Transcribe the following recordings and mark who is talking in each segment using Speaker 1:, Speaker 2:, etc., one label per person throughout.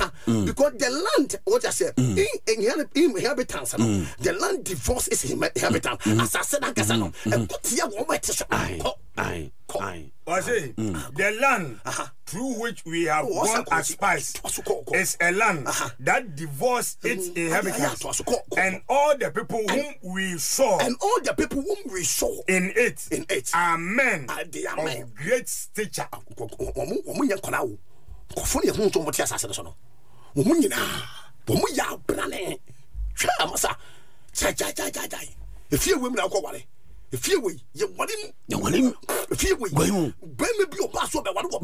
Speaker 1: Because the land, what I said, inhabitants, the land divorce is inhabitants. As I said, and put here one way to
Speaker 2: I say the land through which we have gone as spies is a land that divorced its inhabitants and all the people whom we saw
Speaker 1: in it
Speaker 2: are men of great stature.
Speaker 1: If you women are calling, if you will, you want him, if you will, bring me be your pass over one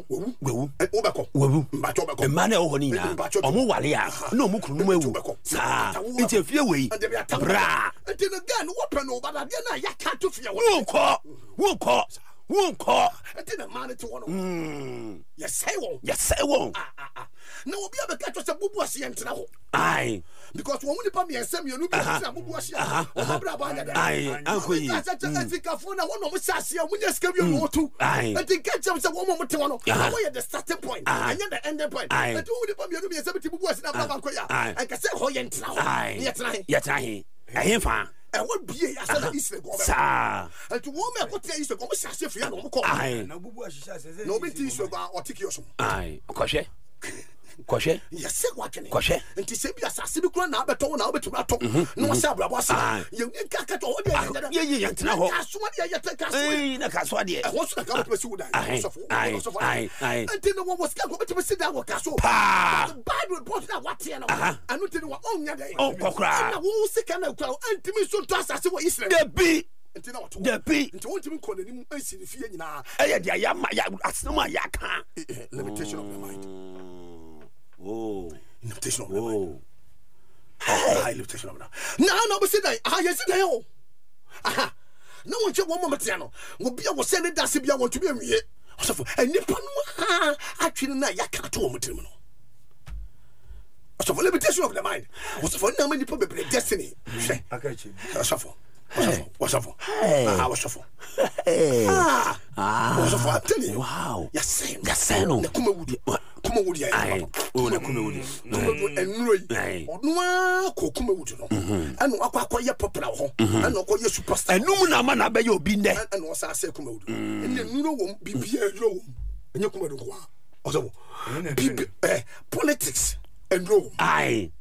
Speaker 3: man honina omo wale a no mu kunu mu sa interfere we bra
Speaker 1: until again open over that na ya can't to fear
Speaker 3: wonko
Speaker 1: until the man to one yes say
Speaker 3: won
Speaker 1: na obi abeka to say bubu ase entra ho
Speaker 3: ai
Speaker 1: because one nipa me ensem you no be say bubu ase o bra ba nya
Speaker 3: ai ankoyi
Speaker 1: Africa phone na one no ase a munya ska bi no to until catch them say one mo te one where the starting point and the ending point and one nipa me no be say bubu ase na baba ko ya and ka say ho ye entra ho
Speaker 3: ye tra he ehfa
Speaker 1: and what be ya say na Israel go
Speaker 3: sa
Speaker 1: and to one me ko te Israel go mo ase fia no mo ko
Speaker 2: na bubu ase say
Speaker 1: no be ti Israel go o take your so
Speaker 3: ai kwashe
Speaker 1: yes what can
Speaker 3: kwashe
Speaker 1: nti se bi asase bi kura na abeto na obetu ato no wase abrabo ase ye nka to o de
Speaker 3: ye ntina ho
Speaker 1: kaso de ye kaso
Speaker 3: na kaso de
Speaker 1: e ho so ka betu si wuda so
Speaker 3: ai
Speaker 1: nti no wo ska go betu si da wo kaso bad report na what here no anu nti no onya de
Speaker 3: kokra
Speaker 1: na wo sika na kura nti mi so to asase wo Israel
Speaker 3: de bi
Speaker 1: nti na wato
Speaker 3: de bi
Speaker 1: nti won timi ko nanim ansi ne fie nyina
Speaker 3: eye de ya asema ya ka
Speaker 1: limitation of the mind.
Speaker 3: Limitation
Speaker 1: of the mind. High limitation of the mind. No, but say that. Yes, say that. No one check one moment. No, will be able to send it. That's if you want to be a me. So for and nipa no actually na ya ka to omutim no. So for limitation of the mind. So for na many people be destiny.
Speaker 2: Akachi.
Speaker 1: So for what's up? What's up? I'm telling you.
Speaker 3: Wow.
Speaker 1: Yes,
Speaker 3: no.
Speaker 1: Kuma wudi
Speaker 3: ai
Speaker 1: o na kuma wudi enroi onwa ko kuma wudi no anu akwa ye popular ho anu akwa ye superstar
Speaker 3: enum na ma na be ye obi nde
Speaker 1: anu osa ase kuma wudi enne nuro wo bibia nuro wo enye kuma do kwa ozo politics enro
Speaker 3: ai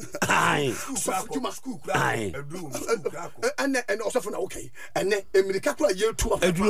Speaker 1: school and also for okay and America kura ye tu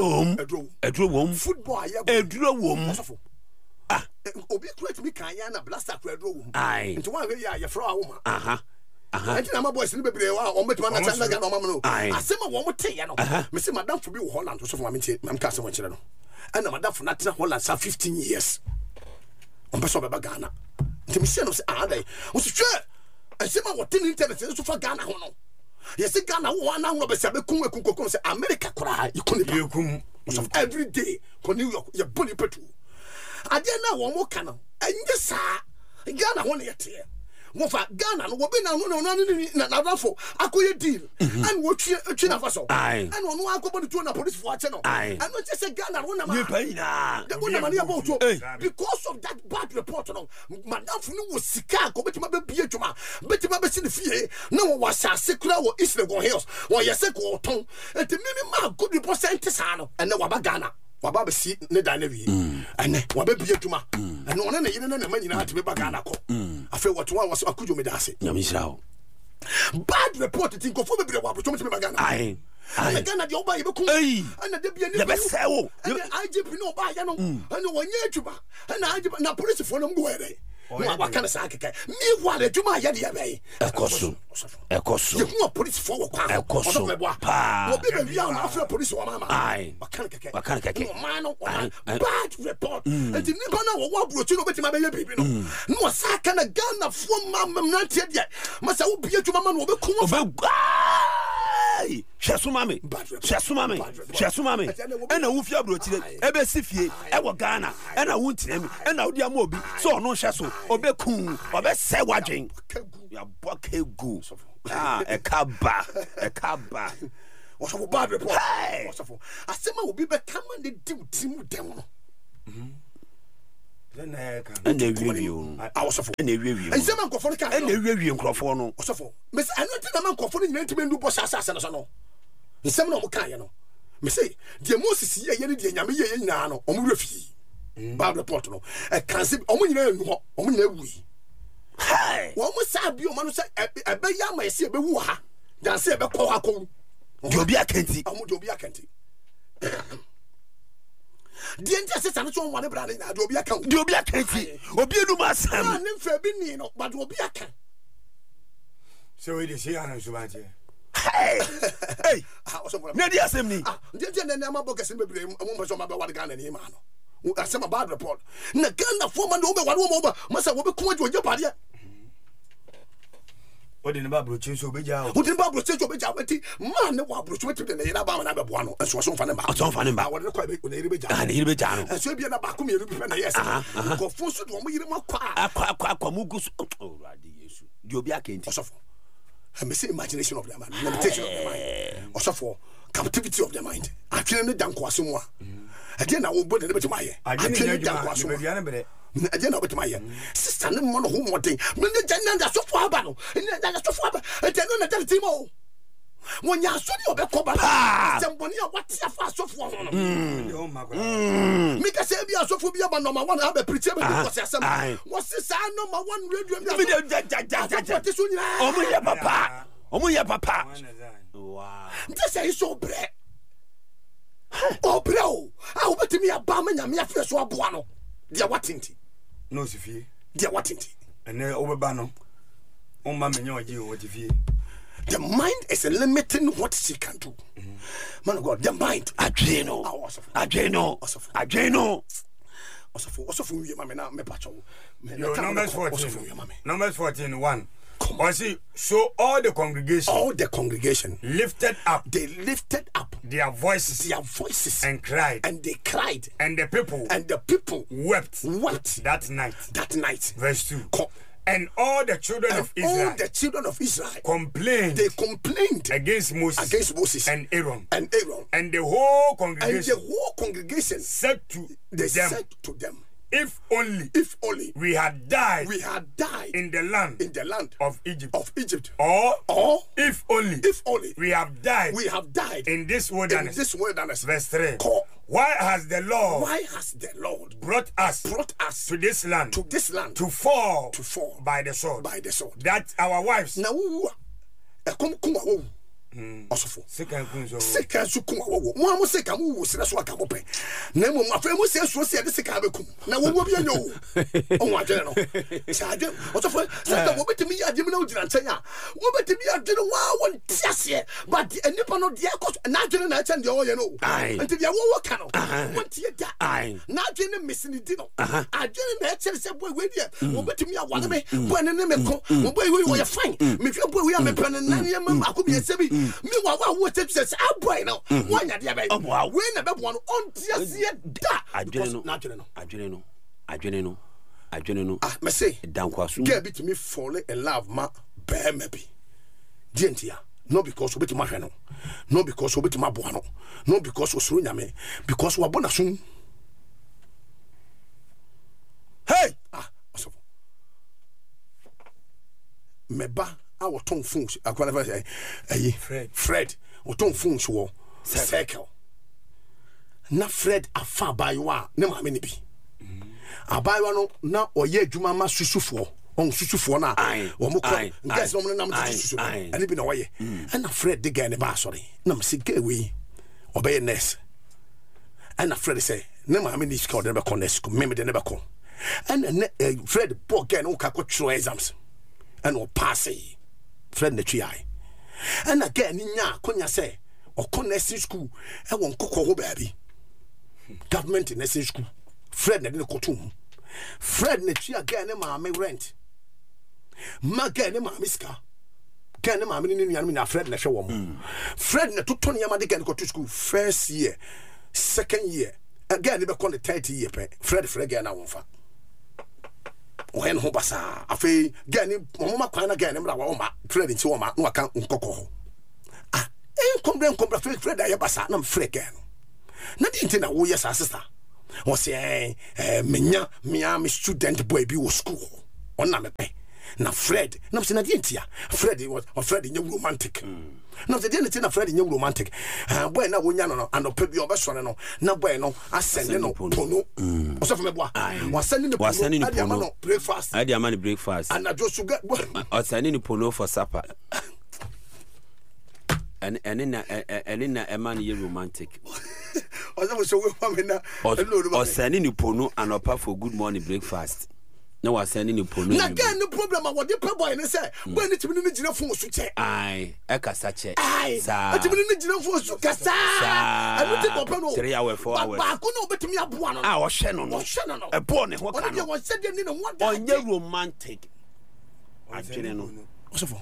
Speaker 3: edro
Speaker 1: football ye
Speaker 3: edro
Speaker 1: obi create me kan ya na blaster kredro wo
Speaker 3: nti
Speaker 1: wan we ya ye fro awo ma nti na ma boys ni bebre wa o metima na tanda ga no ma no asema wo mote ya no me se madam fo bi wo Holland so for ma nti mam ka se mo kire no and madam fo na tena Holland sa 15 years on be so be Ghana nti me se no se dai wo se hwe asema wo tin internet so for Ghana ho no ye se Ghana wo na ho be se be kun se America kura ikuni every day ko New York ye boni petu ade na wo mo kana anye sa Ghana ho ne yete wo fa Ghana no wo be na no na rafo akoye deal and wo twi na fa so and ono akobo ni to na police for ache no and no say Ghana wo na ma the one na about to because of that bad report no madam fu no wo sika ko betima be bie dwuma betima be si ne fie na wo wasase kura wo Israel go hills wo yese ko ton enti me ma good report sa no and na wa ba Ghana waba be si ne da na wi ene waba bie dwuma ene ona na yine na na manyina ate be baga na ko afa what one was akudwo me da ase
Speaker 3: nyamisrawo
Speaker 1: bad report tin ko fo be bre wa bro me baga na
Speaker 3: ai
Speaker 1: Ghana de oba ye be ku ana de bie ne
Speaker 3: be sewo
Speaker 1: IGP no ba ya no ana wonye dwuma ana IGP na police fo no mgo ere no ba kana sa keke mi wa de dwuma ya de ya be
Speaker 3: ekoso
Speaker 1: ye ku police fo wo kwa
Speaker 3: ekoso
Speaker 1: pa wo be be ya na afra police wo mama
Speaker 3: ai
Speaker 1: ba kana keke
Speaker 3: no
Speaker 1: man no bad report and ni ba na wo wa bro chi no betima be ye bibi no no sa kana Ghana fo mama na tie de masa wo bie dwuma ma no wo be ku wo
Speaker 3: Shasumame ena wo fia brochire ebe sifie e wo Ghana ena wo ntinami ena wo dia ma obi so ono hye so obeku obese wadwen ya bokegu ekaba
Speaker 1: osofo bad report osofo asema obi be kama ne di timu dem no
Speaker 3: and they review. I was of any review.
Speaker 1: And some uncle for the car
Speaker 3: and they review Crawford.
Speaker 1: Also, Miss, I don't think I'm uncle for the gentleman who was assassin. The seven of Kayano. Miss, the Moses here, Yami, Nano, Omurefi, Barbara Porto, a cancer, Omina, we. Hi, one was Sabi, one was a Bayama, I see a Bewa, than say about Coaco. Jobia Kenti, Amujobia Kenti. The interest is on one brother in Adobia County. Jobia Kenti, Obianuma Sam, and Fabinino, but Obia can.
Speaker 2: So it is here and Subati.
Speaker 3: Hey, Nadia Assembly.
Speaker 1: Then I'm about to say, I'm almost on my body gun and him. I said my bad report. Nagana woman over 1 woman must have come to your body.
Speaker 2: What in the Bible change so big?
Speaker 1: What in the Bible change so big? Man, no one was waiting in the Alabama and Ababuano, and so on. About some fun about what the quite big when they be done. And he'll be done. And so be an Abacum, you'll be penny. Yes, go for so to me. You'll be a king. I may say imagination of their mind, limitation of their mind, also for captivity of their mind. I can't let down Quasumwa. Again, I will put a little bit to my ear. I can't down Quasumwa. I didn't know what my sister, no one who wanting. When the Jananda so far battle, and then that's so far, and then on the Timo. When you are so your Becoba, somebody what's your fast of one. Make a Sabia so for be about number one, have a preacher. What's the sign number one radio? Oh, papa. Oh, my papa. Wow. This is so bread. Oh, bro. I will bet me a bomb and a fresh one. Dear Wattinty.
Speaker 2: No, Sophie.
Speaker 1: Dear Wattinty.
Speaker 2: And then over Bano. Oh, mamma, you what if you.
Speaker 1: The mind is limiting what she can do. Man of God, the mind. Adreno. Also for you, mamma, now, me pacho.
Speaker 2: Numbers 14. Numbers 14, 1. Or see, so all the congregation lifted up.
Speaker 1: They lifted up
Speaker 2: their voices
Speaker 1: and
Speaker 2: cried.
Speaker 1: And they cried.
Speaker 2: And the people wept that night. Verse 2. And all the children of Israel complained.
Speaker 1: They complained
Speaker 2: against Moses and Aaron.
Speaker 1: And
Speaker 2: the whole congregation
Speaker 1: said to them,
Speaker 2: If only we had died in the land of Egypt. Or if only we have died in this wilderness. Verse 3. Why has the Lord brought us to this land to fall by the sword that our wives
Speaker 1: Osofo seka sukum wo mo seka mo wo sira so aka mo pe na mo afre mo se so se de seka be kum na wo bi anyo o wa dwene no chaje osofo seka wo betimi ya djemi na ujira nchen a wo betimi ya dwene wa won tiase but enipa no de akos na dwene na chen de o ye no enti de wo ka no won tie da na dwene mesini di no adwene na chen se boy we de wo betimi ya wale me boy ne me ko wo boy we wo ye fine me fi boy we ya me pe na ne ma akobi esebi me wa wo tell say boy now one ya dey we na be one on tiase da adwene no me say
Speaker 3: dankwaso
Speaker 1: get bit me fall in love ma be maybe dientia no because obeti ma hwe no because obeti ma boa no because osoro nyame because wa bona sun hey osofo meba I will turn phones. I qualify Fred. Will turn phones war circle. Na Fred afa baywa ne ma me bi. Abaywa no na oye adwuma ma susufo. On susufo na wo mo ko. Guys no na na susufo. Ani bi na waye. Na Fred de guy ne ba sorry. Na me se guy we obey nurse. And Fred say ne ma me ni sika de be ko nurse ko me de ne be ko. And Fred poor guy no ka ko through exams. And o pass Fred na twi ai and again nya konya say okọ nursing school e won kokọ ho baabi government nursing school Fred na de kotum Fred na twi again ma me rent ma again ma me ska again ma me ni nua na Fred na hwe wo Fred na toto ne ma de again kotu school first year second year again be call the 30 year pe Fred again na won fa when ho basa afi gani mama kwan na gani mra wa ma Fred nti wo ma no aka nkokọ kombre Fred aye basa na Fred gani na di nti na wo yes sister was say me student boy be was school on na me pay na Fred na say na dientia Fred was Fred in romantic na say dientia na Fred in romantic boy na wonya no anopa bi obesore no na boy no asende no pono so for me boa was sending the pono breakfast
Speaker 3: I dey man breakfast
Speaker 1: and ajo sugar
Speaker 3: or sending the pono for supper and in a man ye romantic or sending the pono and opa for good morning breakfast. No was sending the pono.
Speaker 1: Na get no problem what the boy and say when it me gina phone so che.
Speaker 3: Aye, e kasa che.
Speaker 1: Sa. It me gina phone so kasa. I no take no.
Speaker 3: 3 hours 4 hours.
Speaker 1: Ba ko no betimi aboa no.
Speaker 3: Ah, o hye no no. E bo ne ho ka no.
Speaker 1: On said ni no one.
Speaker 3: Onye romantic. Adwene no.
Speaker 1: Osofo.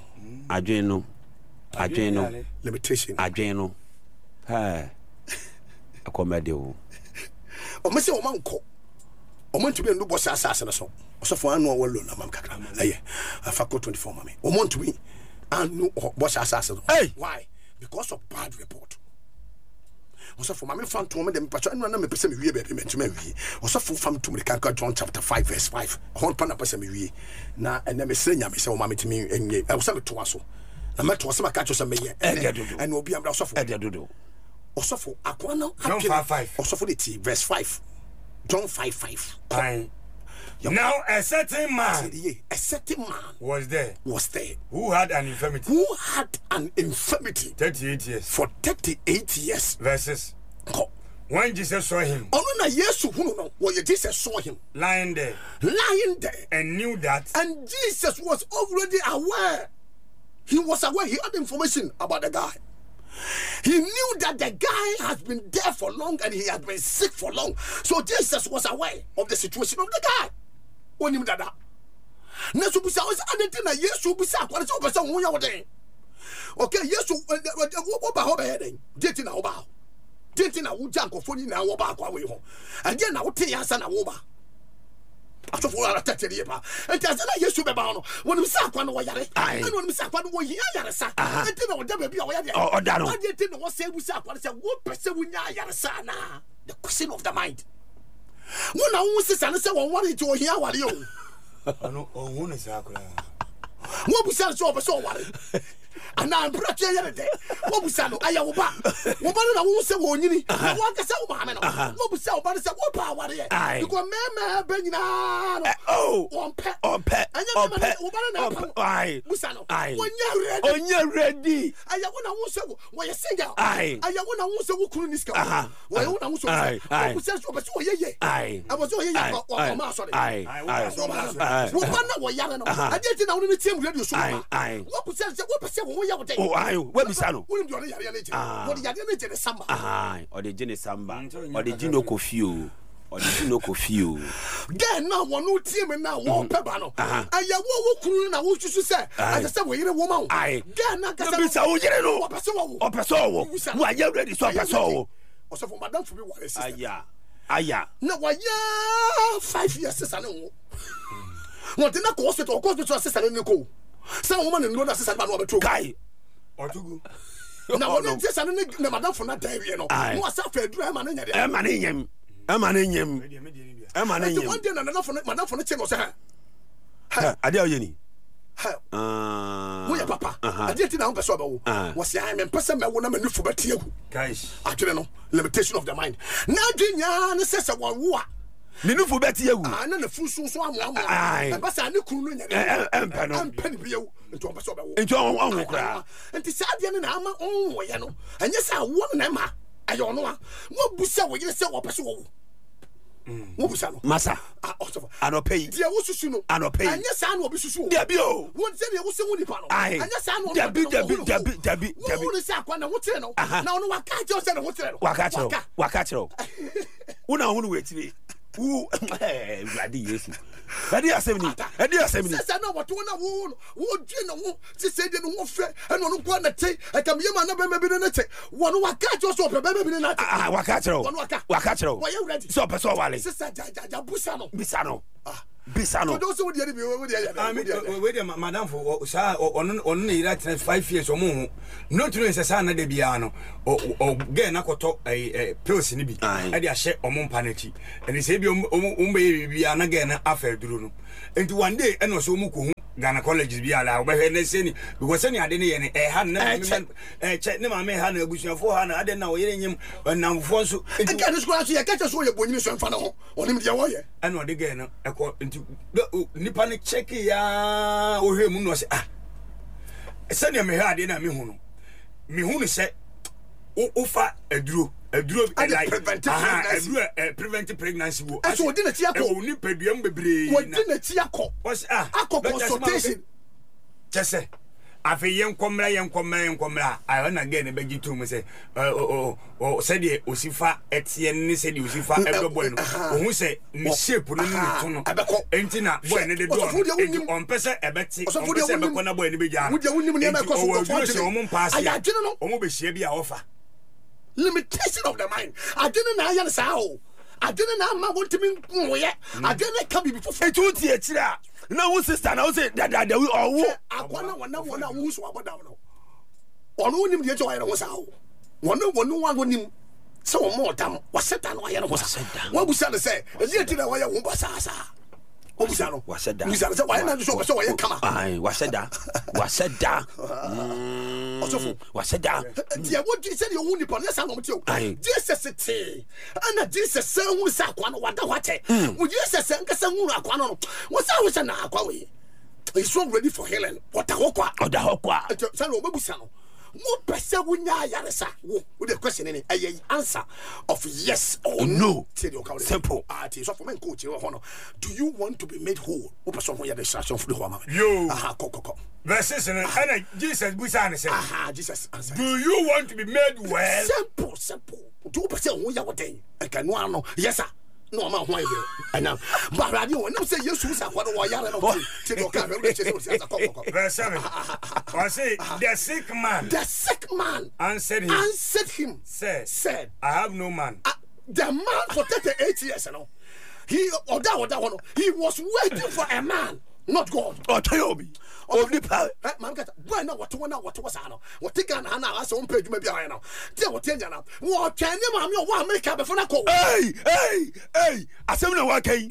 Speaker 3: Adwene no.
Speaker 1: Limitation.
Speaker 3: Adwene no. Ha. Akomede o.
Speaker 1: O me se o man ko. O man to be no boss asase no so. Osofo anu o wallo na mam kakra. Aye. Afako 24 mama. O man to be anu boss asase no. Why? Because of bad report. Osofo mama fan to me dem pacho anu na me pese me wie be me ntuma wie. Osofo fam to me kanka John chapter 5 verse 5. Hon pa na pese me wie. Na ene me sre nya me se o mama timi enye. E wo se me to aso. Na me to aso maka cho se me ye. Ene obi amra osofo.
Speaker 3: Dodo.
Speaker 1: Osofo akwana
Speaker 2: John 5:5.
Speaker 1: Osofo de ti verse 5. John 5:5.
Speaker 2: Aye. Now a certain man
Speaker 1: was there
Speaker 2: who had an infirmity 38 years
Speaker 1: for 38 years.
Speaker 2: Verses. When Jesus saw him,
Speaker 1: Jesus saw him
Speaker 2: lying there, and knew that,
Speaker 1: and Jesus was already aware. He was aware. He had information about the guy. He knew that the guy has been there for long and he has been sick for long. So Jesus was aware of the situation of the guy. When him dada. Nesu bisa was anything that Yesu bisa kwani so person wo ya woden. Okay, Yesu wo ba ho be heading. Deti na wo ba. Deti na wo janko foni na wo ba kwa we ho. Ade na wo te yansa na wo ba. Aso fo ala tatere ba. Enti asa na Yesu be ba no. Woni bisa kwa no wo yare. Eni woni bisa kwa no wo hia yare sa. Enti na wo da ba bi a wo yare.
Speaker 3: O da no.
Speaker 1: Ade enti na wo se bisa kwa se wo pese wo nya yare sa na. The question of the mind. Wona wo sisa ne se won ware ti o hia ware yo.
Speaker 2: Ano ohun ne sa akura.
Speaker 1: Wo busa so obeso ware. Ana mpratye yare de. Wo busa no aya wo ba. Wo ba na wo se wo nyini. Wo aka se wo ma me no. Wo busa wo ba se wo pa ware ye. Because me be nyina no.
Speaker 3: Oh.
Speaker 1: On pe. Anya
Speaker 3: Wo
Speaker 1: ba na. Ai. Busa no.
Speaker 3: Onya ready.
Speaker 1: Aya wo na wo se wo ye single.
Speaker 3: Aya
Speaker 1: wo na wo se wo kunu niska. Wo ye wo na wo so. Wo busa so obeso ye ye. Abo so ye ye o ma so de. Wo ba na wo yare no. Ade ti na wo ni tiam radio so. Wo busa se wo pese wo ya wo de.
Speaker 3: Oh ayo, we bisa no.
Speaker 1: Wo ni do yare na je. Wo de yare na je ne samba.
Speaker 3: O de je ne samba. O de ji no kofi o. O de ji no kofi o.
Speaker 1: Then now wo no tie me na wo peba no. Aya wo kunu na wo susu se. Ade se wo yire wo ma wo. Then na ka se
Speaker 3: bisa wo yire no.
Speaker 1: Wo pese wo.
Speaker 3: O pese wo. Wo aya ready so pese wo.
Speaker 1: O se for madam for me wo sister.
Speaker 3: Aya.
Speaker 1: Na wa ya 5 years sister na wo. Wo de na ko hospital sister na ko. Sa woman no na sister ba no be tro.
Speaker 3: Guy.
Speaker 2: Otugu.
Speaker 1: Na wo na sister na madam for na die we no. Wo asa fa adura ma na nya de.
Speaker 3: E ma ne nyem.
Speaker 1: One day na madam for na che no se ha.
Speaker 3: Ade o ye ni.
Speaker 1: Wo ya papa. Ade ti na wo pese obawo. Wo se ai me pese me wo na manufu beti agu.
Speaker 2: Guys.
Speaker 1: Atwere no limitation of the mind. Na dwenya ne sese wo wo a.
Speaker 3: Ninufu beti agu.
Speaker 1: Na na fu so amu. E ba sa ne kunu no nya.
Speaker 3: Empa no.
Speaker 1: Empa ni bi awu. Nti wo pese obawo.
Speaker 3: Nti on kra.
Speaker 1: Nti sa ade ne na ama on wo ye no. Anya sa wo na ma. Ayo no a. Wo busa wo yire se wo pese wo. Wo busa no.
Speaker 3: Masa.
Speaker 1: Osofo.
Speaker 3: Anopai.
Speaker 1: Dia wo susu no.
Speaker 3: Anopai.
Speaker 1: Anya sa na obi susu.
Speaker 3: Dia bi o.
Speaker 1: Wo se dia wo se wo nipa no. Anya sa na
Speaker 3: Dabi.
Speaker 1: Wo ne sa kwa na wo tire no. Na ono waka je o se na wo tire no.
Speaker 3: Waka chiro. Una hunu wetire. Wu Radi Yesu. Adi asemni.
Speaker 1: Sasa na watu na wo dwe na wo se de no wo fe eno no kwa na te akam yema na be be na te wono waka cho so be be na te
Speaker 3: waka chiro. Waka chiro.
Speaker 1: Wo you ready?
Speaker 3: So person wale.
Speaker 1: Sasa ja busa no.
Speaker 3: Bisa no. Bisano.
Speaker 1: Those who did it,
Speaker 2: madam for on the 5 years or more. Not to say sana de biano or gain a pills in the I share or mon panity. And it's a biana again after Druno. And to one day and also Muku. Ghana colleges be allowed, but they say because any identity and a hand check them. I may have a bush of 400. I don't know him when now for so. I can't scratch you. I can't show you when you send for on him the way. And what again, according to Nipponic check or him was send him a hard in a mihuno. Mihunu said, Ofa a drew. Preventive pregnancy.
Speaker 1: That's what didn't you
Speaker 2: only pay the
Speaker 1: what didn't you was consultation.
Speaker 2: Just say, I feel young comra. I want again a beg you to me say, said ye, Usifa, Etienne said Usifa, everyone who say, Monsieur Pulino, Entina, when the door, on Pesa, a Betsy, so for the one boy in the beginning. Would you win a pass? I don't know, almost be offer. Limitation of the mind. I didn't know how. I didn't know my want to mean yet. I didn't come before 2 years. No, sister, now say that they will all walk. I want to who's what down. On him, the joy was out. One him. So more time was set down. What was I say? Yet to the way I won't pass. Was said that? Why not so I come? I was said that. Was said that. Was said that. Dear, what you said you only upon us. I Jesus and Jesus son who sat one what would you say Sankasan? What's always an aqua? He's so ready for Helen. What a hoqua or the hoqua. San Robusano. What person would Yarasa with a question in a answer of yes or no? Simple. Do you want to be made whole? What person will you destruction for the woman? You versus and Jesus Busan said, Jesus answered. Do you want to be made well? Simple. 2% who you are day. I can know. Yes, sir. No, I'm why you. And now, but I don't say yes, what do I Verse 7. I say, the sick man answered him, said, I have no man. The man for 38 years, he was waiting for a man, not God. Oh, tell me. Only power. Man, why not? What was I know? What take an Hannah as on page maybe I know. Tell what tell you now. What can you, mammy, or 1 minute before I call? Hey, I said no, I came.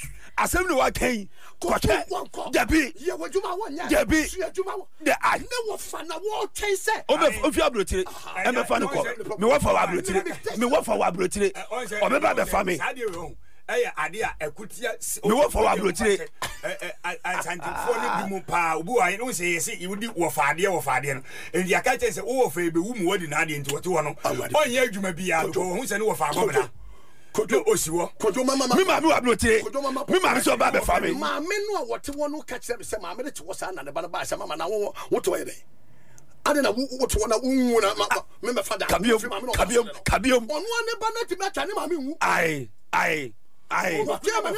Speaker 2: Debbie, yeah, what you want? Debbie, I never found a war chase. If you are brutal, I'm a fan of me. What for our brutal? Me what for our brutal? Or maybe the family. Idea, a good year. We work for our brutal. I sent you for I don't say, you would do what Fadia or Fadian. And the Akata is all for the woman word in Adi into what you want. 1 year you may be out who's an over could you mamma? Me, mamma, so bad family. Mamma, know what you want to catch them. Some minute was an and about some mamma. What way? I don't know what you want to remember. Father, come on one banana. I. Oh,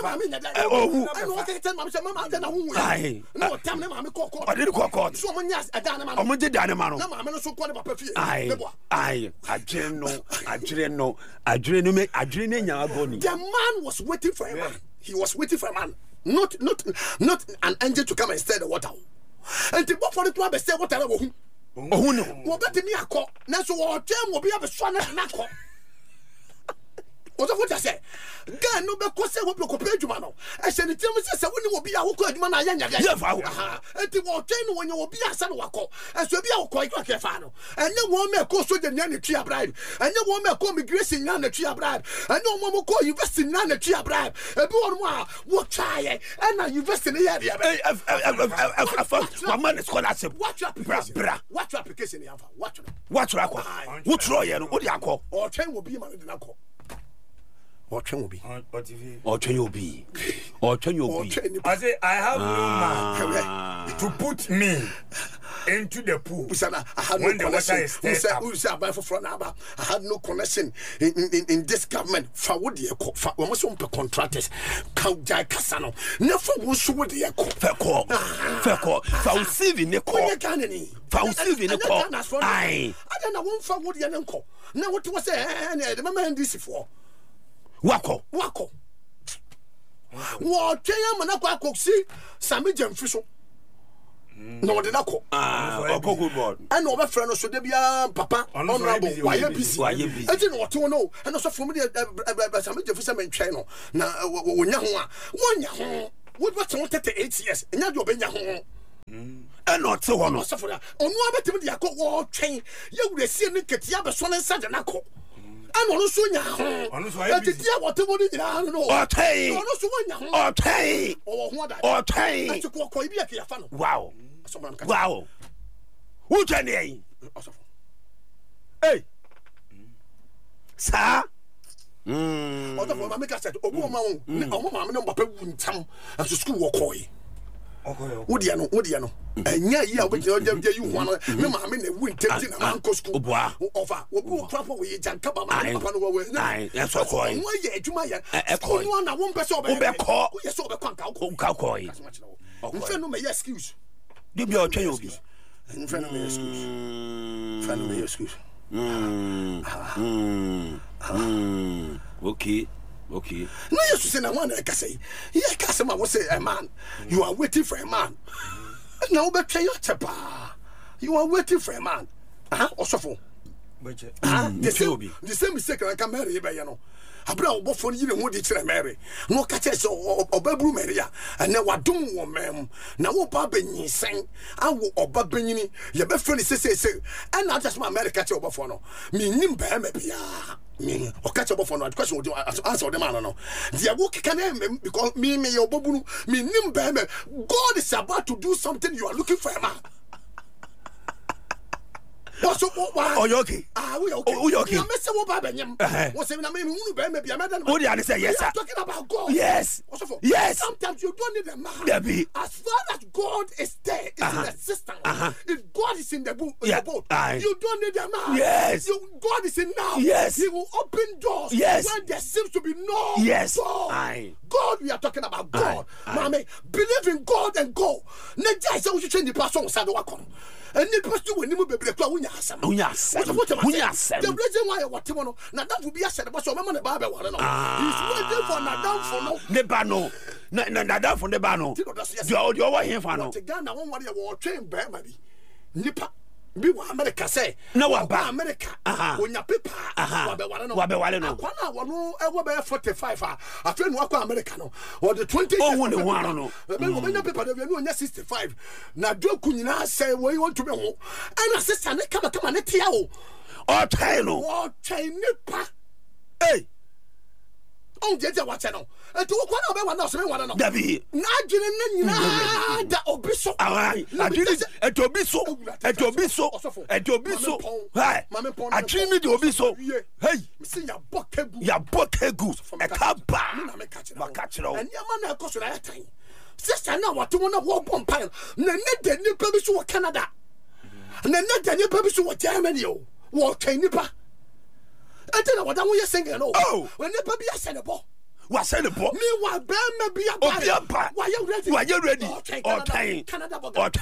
Speaker 2: the man was waiting for a man. He was waiting for a man, not an angel to come and stir the water. And the for the club say what I know. Oh no, what better me a call? Now so what time will be a son and a call. What I say? God no be cause what you compare to man. I said the time say when you will be a who man anya. And the what time when you will be a son wako. And so be a quite like a fan. And no one may call so the nanny tree bribe. And no one may call me gracing none tree bribe. And no one will call you vesting none tree bribe. And what try and now you vest in the area. My man is called as a watch application. Watch application. Watch what you call or train will be my uncle. Or train will be. Or train will be. I say, I have no man to put me into the pool. I had when no connection. I had no connection in this government. For what the echo, we must want contractors. Kaujai Casano. Never was so with the echo. Fair call. For receiving the call. For receiving the call. I don't know one for what the uncle. Now, what was the man this for? Wako.
Speaker 1: Wo twenya mana kwa koksi Sami Jemfi so. No de nako.
Speaker 3: Good board.
Speaker 1: And over friend so de bia papa honorable why busy. I didn't want to know. And also from the Sami Jemfi Sami channel. Na wonya ho a. Wonya ho. What 8 years. Enya do benya ho.
Speaker 3: And not so one.
Speaker 1: So for that. On one better the akọ wo train. You will see ni ketia be so nsa de nako. And also nya ho. But the whatever you know.
Speaker 3: Okay.
Speaker 1: Also wonya ho.
Speaker 3: Okay.
Speaker 1: Oh ho da.
Speaker 3: Okay.
Speaker 1: Ati ko ko ibi akya fa no.
Speaker 3: Wow. Wow. Who can they? Hey. Sir.
Speaker 1: Other for Mamma said, oh, Mamma, no, Papa wouldn't come and to school walk away. Would you know? And yeah, with your you want to, Mamma, I mean, we take in a man's school offer, or go proper with and come on. That's what I'm going to my one. I won't be so bad. Yes, so the concoy. No, may excuse.
Speaker 3: Give your child.
Speaker 1: In front of me, excuse. Friend of me, excuse.
Speaker 3: Okay.
Speaker 1: No, you say, I want to say, yeah, Cassama will say, a man, you are waiting for a man. No, but your chapa, you are waiting for a man. Also for the same mistake I can marry by you know. Abra obofo ni ne ho di kire Mary no ka che so obabru Maria ene wadom wo mem na wo ba benyisen awo obabanyini ye be fre ni sesese and na just my America che obofo no me nim ba ma bia me o ka che obofo no question wo answer the man no dia wo kika na because me obobunu me nim ba ma God is about to do something you are looking for a man.
Speaker 3: Oh, you okay?
Speaker 1: We okay.
Speaker 3: Oh, you okay?
Speaker 1: I'm messing with Babanyam. What's the name? Maybe I'm
Speaker 3: say yes, sir.
Speaker 1: Talking about God.
Speaker 3: Yes. Yes.
Speaker 1: Sometimes you don't need a man.
Speaker 3: Debbie.
Speaker 1: As far as God is there, it's in the system. If God is in the boat, you don't need a man.
Speaker 3: Yes.
Speaker 1: God is in now.
Speaker 3: Yes.
Speaker 1: He will open doors.
Speaker 3: Yes.
Speaker 1: When there seems to be no
Speaker 3: door.
Speaker 1: God, we are talking about God. Mommy, believe in God and go. Neja is always change the person inside the wakon. And the person when you be break unya asem. The reason why what you know, na that will be a said about so mama na ba be wale no. He's waiting for na down for no.
Speaker 3: Ne ba no. Na down for ne ba no. You wa here for no.
Speaker 1: The Ghana one worry wo train be ma bi. Nipa bi wa America say.
Speaker 3: Na wa ba
Speaker 1: America. Onya paper. Wa be wale no. Akwana wono e wo be 45 afre no akwa America no. Or the 20
Speaker 3: oh one no.
Speaker 1: Be wo nya paper dey no nya 65. Na doku nyina say we want to be ho. And sister ne kama ne tia o.
Speaker 3: O tai no.
Speaker 1: O tai nipa.
Speaker 3: Hey.
Speaker 1: On jeje wa che no. Etu ko na be wa na so me wa no.
Speaker 3: Dabi.
Speaker 1: Na adwene na nyina da obiso.
Speaker 3: Adwene etu obiso. Etu obiso. Etu obiso. Hai. Adwene de obiso. Hey.
Speaker 1: Me say ya bokegu.
Speaker 3: Ya bokegu. E ka ba.
Speaker 1: Na me ka che.
Speaker 3: Ba ka che no.
Speaker 1: And yama na ekoso na yatan. Sister na what mo na wo bom pan. Na ne de nipa bi so wo Canada. Na ne de nipa bi so wo Germany o. Wo twan nipa. Ante na wada wo ye singing no.
Speaker 3: Oh.
Speaker 1: When nipa bi asene bo.
Speaker 3: Was said the boy.
Speaker 1: Me wa be me bi
Speaker 3: aba. Why you ready? Why you ready? Or
Speaker 1: Canada.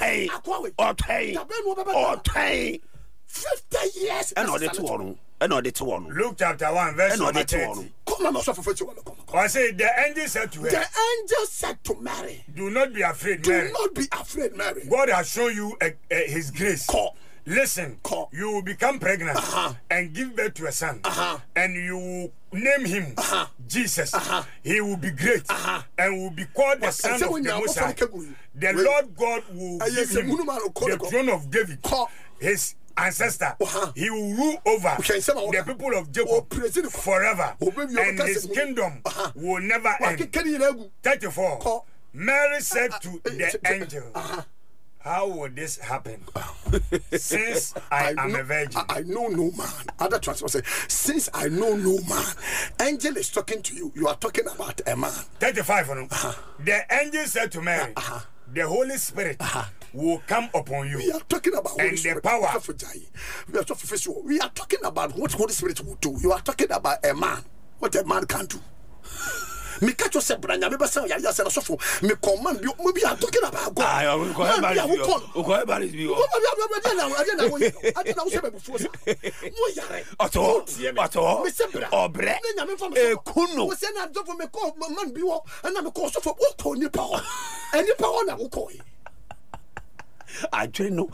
Speaker 1: 50 years.
Speaker 3: And all the two. And all the two.
Speaker 2: Luke chapter 1 verse 30.
Speaker 1: Come on,
Speaker 2: I say the angel said to her.
Speaker 1: The angel said to Mary.
Speaker 2: Do not be afraid, Mary.
Speaker 1: Do not be afraid, Mary.
Speaker 2: God has shown you his grace. Listen, you will become pregnant and give birth to a son, and you will name him Jesus. He will be great and will be called the Son of the Most High. The Lord God will give him the throne of David, his ancestor. He will rule over the people of Jacob forever, and his kingdom will never end. 34. Mary said to the angel, how would this happen? Since I am a virgin.
Speaker 1: I know no man. Other translators say, since I know no man. Angel is talking to you. You are talking about a man.
Speaker 2: 35. The angel said to Mary, the Holy Spirit will come upon you.
Speaker 1: We are talking about
Speaker 2: and
Speaker 1: Holy Spirit.
Speaker 2: The power.
Speaker 1: We are talking about what Holy Spirit will do. You are talking about a man. What a man can do. me catch yourself branya me besa ya say na sofo me command bi mo bi are talking about God
Speaker 3: I will call everybody bi o
Speaker 1: ade na wo se be before sa mo yare
Speaker 3: oto
Speaker 1: me se bra
Speaker 3: obre
Speaker 1: na nyame fam
Speaker 3: e kuno
Speaker 1: wo se na dofo me call man bi wo na me call sofo wo ko ni power any power na wo ko
Speaker 3: adwene no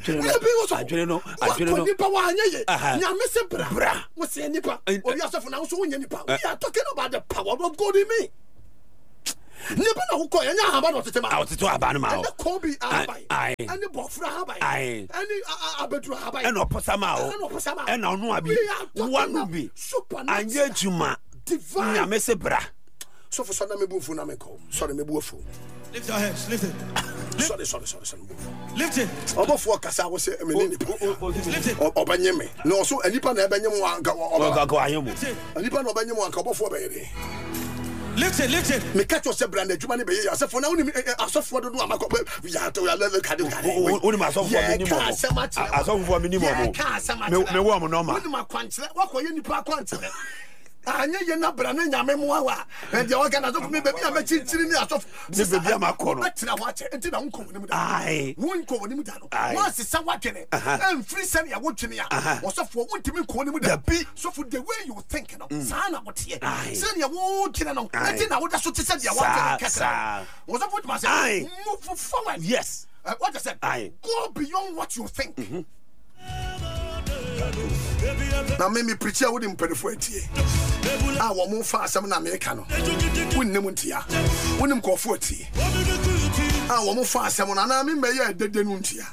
Speaker 1: nipa wa anyeye nyame se bra wo se nipa obi asofo na wo so wonya nipa we are talking about the power of God in me nipa na wo ko nya haba no tete ma
Speaker 3: awotete aba no ma o
Speaker 1: ko bi abai ani bofra abai ani abedru abai
Speaker 3: eno posama o eno onu abi wanu bi anye juma
Speaker 1: divine
Speaker 3: nyame se bra
Speaker 1: so for so na me bu fu na me ko sorry me bu fu
Speaker 4: lift your hands lift it
Speaker 1: sorry
Speaker 4: lift it
Speaker 1: obofo kasa wo se me ni nipa
Speaker 4: lift it
Speaker 1: obanye me no so anipa na ebanye mo anka
Speaker 3: oga ayemu
Speaker 1: anipa na obanye mo anka obofo be yere
Speaker 4: lift it
Speaker 1: me catch yourself brand adwuma ne be yere asefo na woni asefo do amako ya to ya le kade
Speaker 3: woni ma asefo minimum me wo am normal
Speaker 1: woni ma kwankyere wakoye nipa kwankyere anya ye na bra na nyame mo awa e de o kana so me be bia ma chichiri ni asof
Speaker 3: ni be bia ma ko no
Speaker 1: betra ho ache enti na wonko woni mu da
Speaker 3: ai
Speaker 1: wonko woni mu da no wa sesa wadwene em free sen ya wotwene ya osofo wontimi ko woni mu da bi so for the way you think no sa na wotie sen ya wotwene no enti na woda so tese dia wadwene kasa osofo tuma say move forward
Speaker 3: yes
Speaker 1: what I said go beyond what you think na me preacher wo dem pedifo atie wo mo fa asem na America no wonnem ntia wonim kofo atie wo mo fa asem na me meye dede nu ntia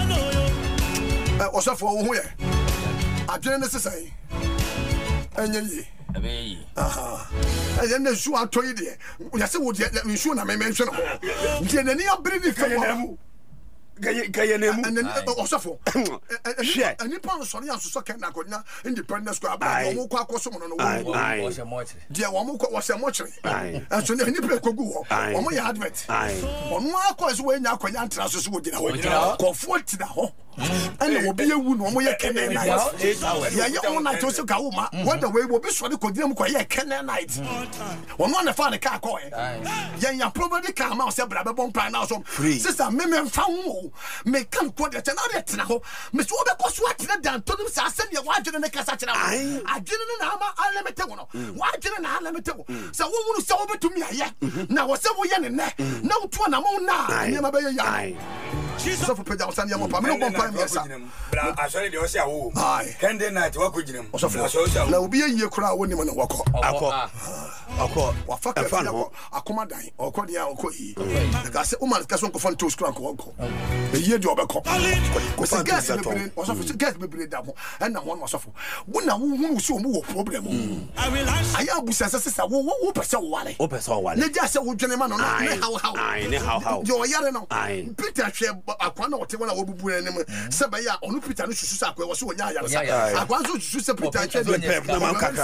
Speaker 1: osafo wo ho ye adwene ne sesai enye yi eye na su atoyi de ya se wo de nsu na me menhwe no ntie nani abere ni fa
Speaker 3: gaye nemu
Speaker 1: osofo ani pa so ne aso ken na godna independence ko abra wo ko akoso mo no wo se moche dia wo mo ko wo se moche so ne ni pe kogu wo mo ya advert ono akoso we nya akonya ntra so wo gina ho ko foti da ho ana obi ewu no mo ye kenen night ya ye on night so ka wo ma wonder we wo be so de kodina mu ko ye kenen night ono na fa ne ka ko ya probably ka ma se bra be bon plan na so sister me mfa wo me kan ko de tena de tena ho me so be ko so atena dan to nim sa se ne wa adwene ne kasa tena adwene ne na ama alemete wo no wa adwene na alemete wo se wo mu no se wo betumi aye na wo se wo ye ne na wo to na mo na ne ma be ye ya Jesus for peja osan ya mo pa me no bon pa me sa
Speaker 2: bra asori de o se awo kende night wa ko ginam
Speaker 1: na obi ye kura wo ni mo na wako
Speaker 3: akọ
Speaker 1: wa fa ka akoma dan okọ dia okọ yi ka se o man ka so ko fan to skran ko okọ e ye de obekọ ko se gas be bre o so for gas be bre da ho e na won so for wo na wo hu so mo wo problem aya busa se se wo pese wo wale ne ja se wo dwene ma no ne how yo yare no Peter hwe akwa na wote wona wo bubu ne nem se ba ya onu Peter no susu sa akwa wo so wonya yare sa akwa so susu se Peter hwe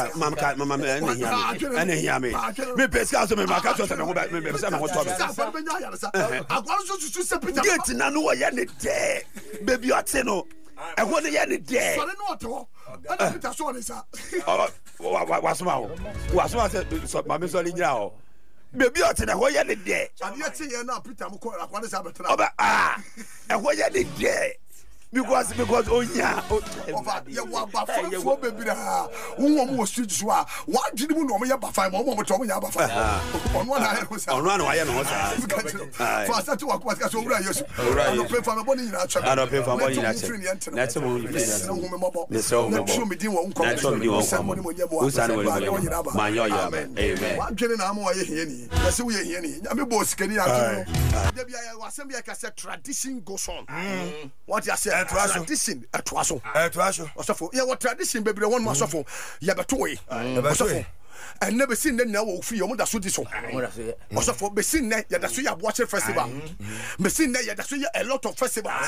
Speaker 3: ene hia me pesika so me maka so me ho ba me pesa me ho to me
Speaker 1: agwa so susu se Peter
Speaker 3: gate na no wo ye ne de baby ote no e ho ne ye ne de
Speaker 1: so ne no to ana Peter so ne sa
Speaker 3: wasoma se ma me so le nyira o baby ote na ho ye ne de
Speaker 1: ade ate ye na Peter mo ko akwa ne sa betra
Speaker 3: oba e ho ye ne de because onya
Speaker 1: over ye wa ba for baby da wo mo street so a wa dwene mu no mo ye ba fa mo to mo ya ba fa ono na ho sa
Speaker 3: ono na wa ye no sa
Speaker 1: for start wa ko so wura yesu ono pe fa me boni nyina cha
Speaker 3: ano pe fa boni nyina cha na te mo ni ne so mo
Speaker 1: mo mi din wo nko
Speaker 3: na so mi din wo nko usani wo ma yo amen
Speaker 1: wa dwene na mo ye hie ni ya se wo ye hie ni ya me bo sikani ya to da bia ya wa sem bia ka say tradition goes on what you say tradition atwaso osofo ye what tradition bebre won osofo ye beto we osofo and never seen them now fi yo mo da so di so osofo be seen na ye da so ya boache festival be seen na ye da so ya a lot of festivals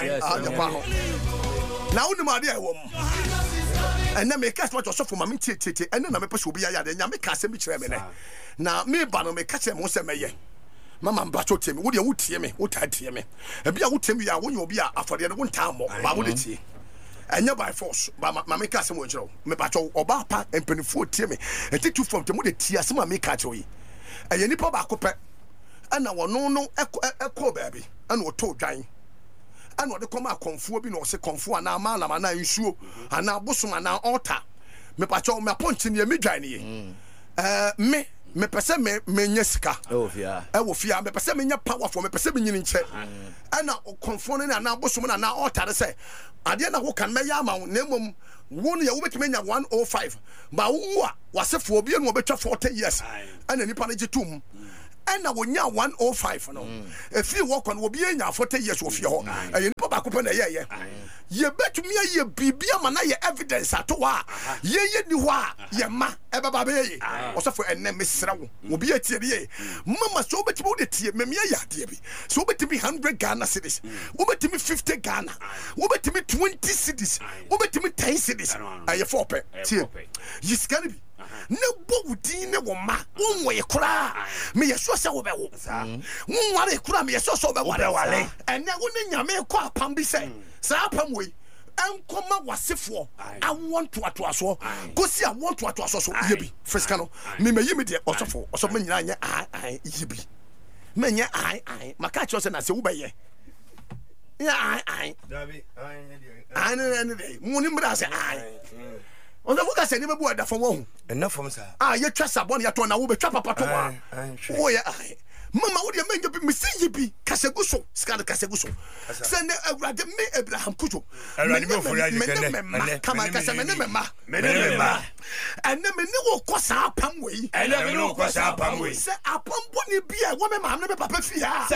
Speaker 1: now no matter wo and na me catch what osofo ma me tete and na me pese obi ya ya de nya me ka se me kire me ne na me ba no me catch mo se me ye mama mbacho tie me wo de wo tie me wo ta tie me e bia wo tie me ya wo nye obi a afode ne wo nta mo ba wo de tie enya by force ba ma me ka se mo kire me bacho oba pa empanifu tie me e take two from te mo de tie asem ma me ka kire yi ɛyɛ nipa baako pɛ ɛna wɔno no ɛkɔ baabi ɛna ɔtɔ dwan ɛna ɔde kɔma akɔnfoɔ bi na ɔsɛ kɔnfoɔ anaa maalam anaa nsuo anaa bosom anaa ɔta mepakyɛw me apɔnkye ne me dwan ne me pese me nyɛ sika ɛwɔ fia me pese me nyɛ powerful me pese me nyini nkyɛ ɛna kɔnfoɔ no na bosom na ɔta de sɛ adeɛ na wo kan mɛyɛ ama wo na mmom wo no yɛ wobɛtumi nya 105 ba wo a wasefoɔ obi no wɔbɛtwa 40 years ɛna nipa no gye tom ɛna wonya 105 no ɛfiri wɔkɔ no obi nya 40 years wɔ fie hɔ ɛyɛ nipa baako pɛ na ɛyɛ yɛbɛtumi ayɛ biribi ama na yɛ evidence ato hɔ a yɛyɛ ni hɔ a yɛma ɛbɛba bɛyɛ ɔsɔfo ɛnɛ mesrɛ wo obi atie de yɛ mama so wobɛtumi wode tie memeyɛ yɛ adeɛ bi so wobɛtumi 100 Ghana cedis wobɛtumi 50 Ghana wobɛtumi 20 cedis wobɛtumi 10 cedis ɛyɛ fɔ pɛ tie yi sika no bi ne bɔ wo din ne wo ma wonwɔ yɛ koraa meyɛ sɛ sɛ wobɛwo wonware koraa meyɛ sɛ sɛ wobɛware ɛnɛ wo ne nyame kɔ apam bi sɛ saa apam wei ɛnkɔma wasefoɔ awɔ ntoatoasoɔ kɔsi awɔ ntoatoasoɔ so yɛ bi fisika no memayi me deɛ ɔsɔfo menyina nyɛ yɛ bi menyɛ maka kyerɛ sɛ na sɛ wobɛyɛ yɛ mo ne mmra sɛ ɔsɔfo ka sɛ nneɛma bi wɔ ɛda fam wɔhu
Speaker 2: ɛna fam saa
Speaker 1: yɛtwa sabɔ ne yɛtɔ na wobɛtwa papa to hɔ a woyɛ mama wo deɛ mɛnyɛ bi mesi yi bi kasɛgu so sika no kasɛgu so sɛ ne awurade me Abraham Kujo mene mema kama kasɛ mene mema ɛnɛ mene wo kɔ saa apam wei sɛ apam bɔne bi a wɔme maame ne me papa fie a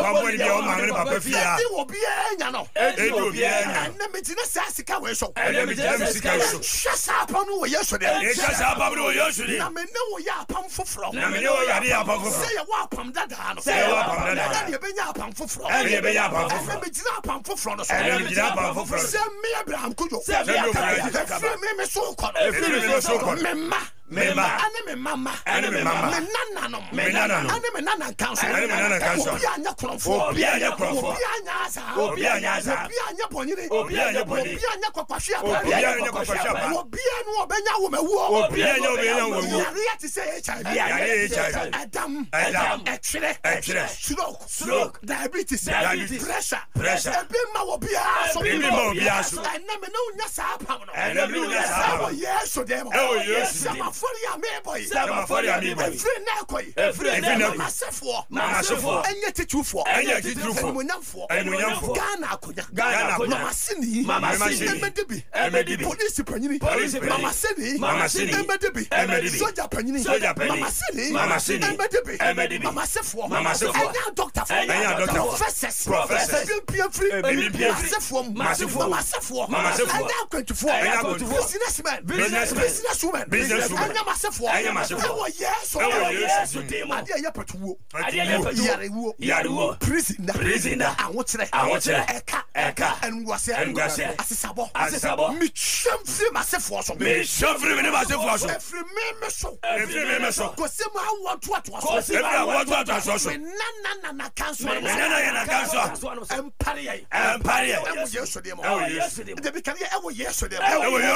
Speaker 1: ɛde wɔ biaa nya no ɛnɛ megyina saa sika wei so hwɛ saa apam no wɔ Yesu deɛ na mene wo yɛ apam foforɔ sɛ yɛwɔ apam dada no sɛ yɛbɛnya apam foforɔ ɛnɛ megyina apam foforɔ no so sɛ me Abraham Kujo ɛfiri me so kɔ no mema ane me mama me nananom ane me nana nkanso obi anya korɔmfoɔ obi anya asa obi anya bɔnyere obi anya kwakwahwe apa obi anu ɔbɛnya womawuo yareɛ te sɛ HIV ɛdam ɛtwerɛ stroke diabetes pressure ebi ma wɔ biara so ɛnɛ me ne wonya saa apam no ɛwɔ Yesu dɛm Samafori ameboy. Every nekoy. Masefoɔ. Ɛnyɛ titufoɔ. Ɛmunyamfoɔ. Ghana akonya. Mama Sini. Ɛmɛdibi. Polisi panyini. Mama Sini. Ɛmɛdibi. Soja panyini. Mama Sini. Ɛmɛdibi. Mama Sefoɔ. Ɛnyɛ doctorfoɔ. Professors. Masefoɔ. Mama Sefoɔ. Ɛnyɛ akwantufoɔ. Businesswoman. Ɛnyɛ masefoɔ. Ɛwɔ Yesu dim. Adeɛ yɛ patuwo. Yarewuo. Prisoner. Ahokyerɛ. Ɛka. Ɛnguase. Asesabɔ. Metwam firi masefoɔ so. Ɛfiri me so. Kɔsi mu awɔ toatoa so. Menana kanso. Ɛmpare yɛ. Ɛwɔ Yesu dim. Debi kan yɛ ɛwɔ Yesu dim.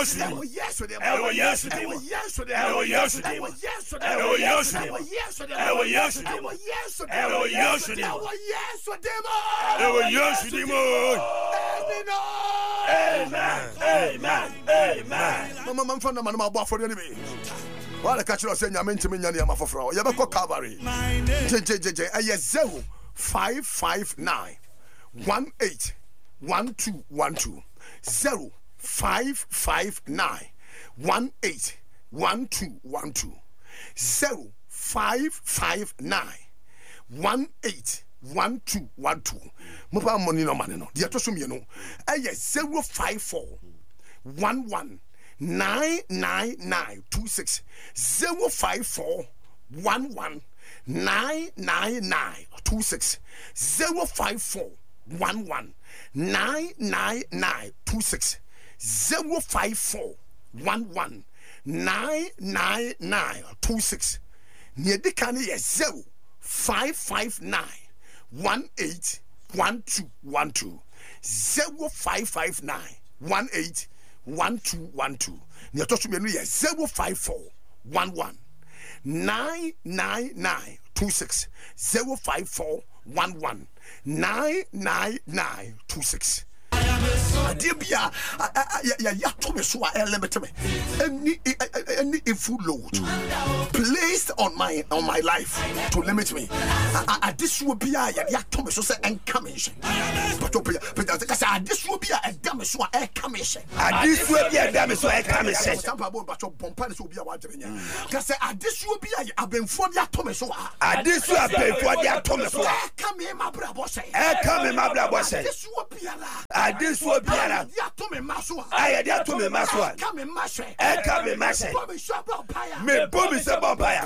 Speaker 1: Amen. Mama man fana man ma bo afori ni me. Wala ka kiro se nyame ntimi nya ne ma foforo. Ye be ko Calvary. Je aye 0559 18 1212 0559 18 1212 0559 18 1212. Mopa money no money no. Dia to so mienu. Aye 054 11 99926 054 11 99926 054 11 99926 054 11 99926. Niedikani ye 0559 18 1212 0559 18 1212. Niatosu menu ye 054 11 999 26 05411 99926. Dear Bia, ya told me so I limit me. Any evil load placed on my life to limit me. This will be ya told me so say encouragement. But this will be a damage so encouragement.
Speaker 3: This will be a damage so encouragement.
Speaker 1: Some people but your bompas will be a watching. Because this will be a been for ya told me so.
Speaker 3: This will be for ya told me so.
Speaker 1: Come here, my brother.
Speaker 3: Come here, my brother.
Speaker 1: This will be a
Speaker 3: this will be a I had to me maswa.
Speaker 1: Come in, Mashe.
Speaker 3: Come in, Mashe. Me bomb is a vampire.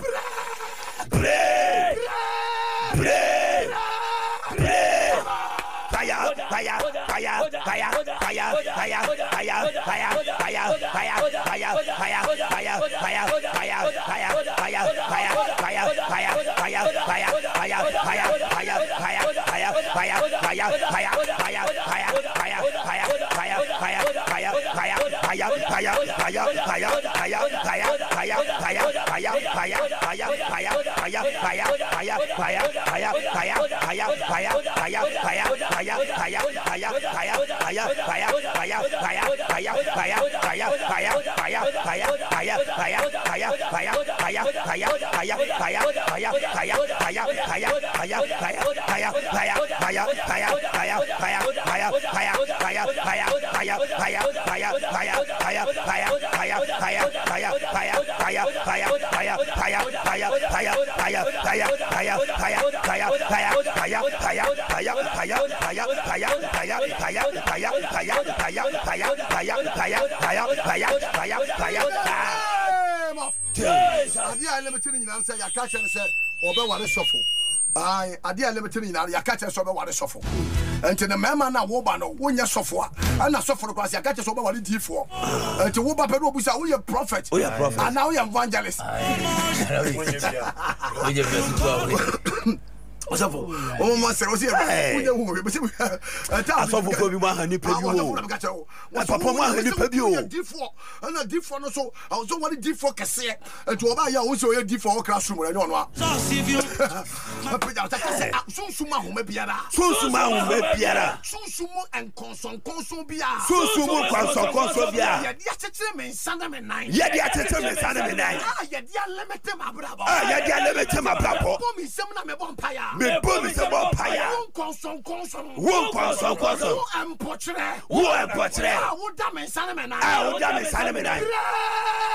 Speaker 3: I did limited in your catches over what is suffer. And to the man now, Wobano, when you suffer, and I suffer across your catches over what it did for. And to Woba Pedro, we are prophet, and now we are evangelist. Oh, my son, was here. I saw for you, honey, and a different so I was only different cassette and to buy also a different classroom. I don't know. Sunsuma and Conson Bia. Sunsuma Conson Bia. Yet, me boom is a vampire. Won't conson. Who am portrait? I would damn it, Salmon.